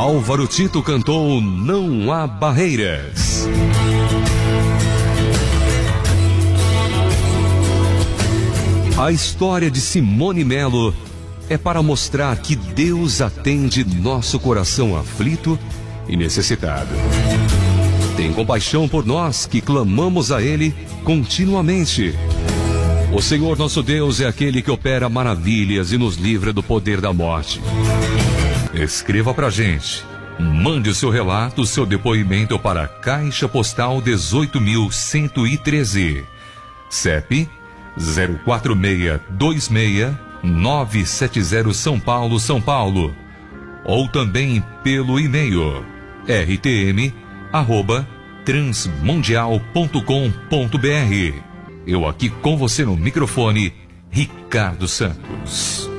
Álvaro Tito cantou Não Há Barreiras. A história de Simone Melo é para mostrar que Deus atende nosso coração aflito e necessitado. Tem compaixão por nós que clamamos a Ele continuamente. O Senhor nosso Deus é aquele que opera maravilhas e nos livra do poder da morte. Escreva pra gente. Mande o seu relato, o seu depoimento para a Caixa Postal 18.113. CEP 04626-970 São Paulo, São Paulo. Ou também pelo e-mail rtm@transmundial.com.br. Eu aqui com você no microfone, Ricardo Santos.